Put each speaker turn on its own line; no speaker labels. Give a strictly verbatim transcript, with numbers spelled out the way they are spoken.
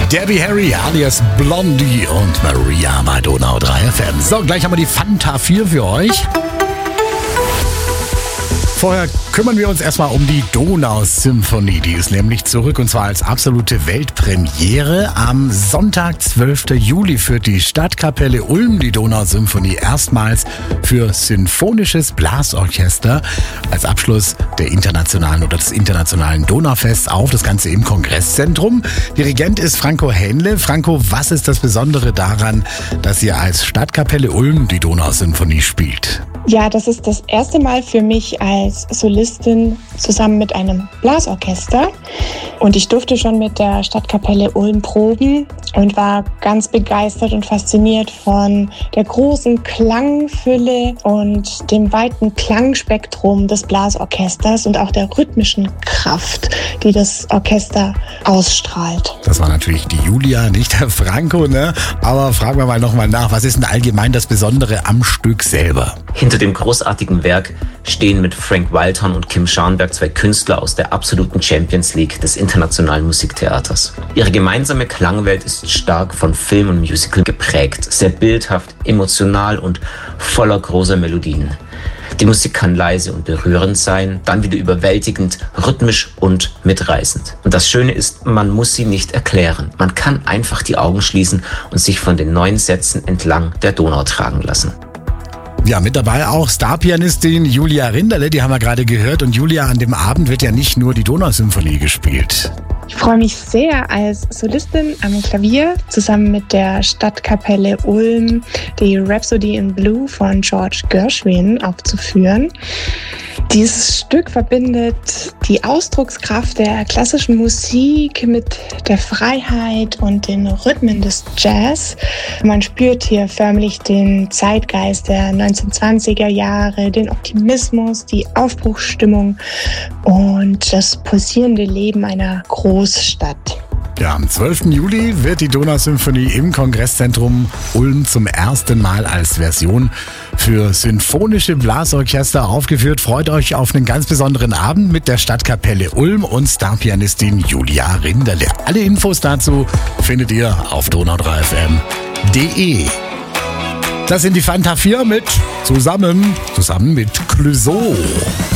Debbie Harry alias Blondie und Maria bei Donau drei F M. So, gleich haben wir die Fanta vier für euch. Vorher kümmern wir uns erstmal um die Donausymphonie. Die ist nämlich zurück und zwar als absolute Weltpremiere. Am Sonntag, zwölften Juli, führt die Stadtkapelle Ulm die Donausymphonie erstmals für symphonisches Blasorchester als Abschluss der internationalen oder des internationalen Donaufests auf. Das Ganze im Kongresszentrum. Dirigent ist Franco Hähnle. Franco, was ist das Besondere daran, dass ihr als Stadtkapelle Ulm die Donausymphonie spielt?
Ja, das ist das erste Mal für mich als Solistin zusammen mit einem Blasorchester. Und ich durfte schon mit der Stadtkapelle Ulm proben und war ganz begeistert und fasziniert von der großen Klangfülle und dem weiten Klangspektrum des Blasorchesters und auch der rhythmischen Kraft, die das Orchester ausstrahlt.
Das war natürlich die Julia, nicht der Franco, ne? Aber fragen wir mal nochmal nach, was ist denn allgemein das Besondere am Stück selber?
Hinter dem großartigen Werk stehen mit Frank Wildhorn und Kim Scharnberg zwei Künstler aus der absoluten Champions League des internationalen Musiktheaters. Ihre gemeinsame Klangwelt ist stark von Film und Musical geprägt, sehr bildhaft, emotional und voller großer Melodien. Die Musik kann leise und berührend sein, dann wieder überwältigend, rhythmisch und mitreißend. Und das Schöne ist, man muss sie nicht erklären. Man kann einfach die Augen schließen und sich von den neuen Sätzen entlang der Donau tragen lassen.
Ja, mit dabei auch Starpianistin Julia Rinderle, die haben wir gerade gehört. Und Julia, an dem Abend wird ja nicht nur die Donausymphonie gespielt.
Ich freue mich sehr, als Solistin am Klavier zusammen mit der Stadtkapelle Ulm die Rhapsody in Blue von George Gershwin aufzuführen. Dieses Stück verbindet die Ausdruckskraft der klassischen Musik mit der Freiheit und den Rhythmen des Jazz. Man spürt hier förmlich den Zeitgeist der neunzehnhundertzwanziger Jahre, den Optimismus, die Aufbruchsstimmung und das pulsierende Leben einer Großstadt.
Ja, am zwölften Juli wird die Donausymphonie im Kongresszentrum Ulm zum ersten Mal als Version für symphonische Blasorchester aufgeführt. Freut euch auf einen ganz besonderen Abend mit der Stadtkapelle Ulm und Starpianistin Julia Rinderle. Alle Infos dazu findet ihr auf donau drei f m punkt de. Das sind die Fanta vier mit zusammen, zusammen mit Clouseau.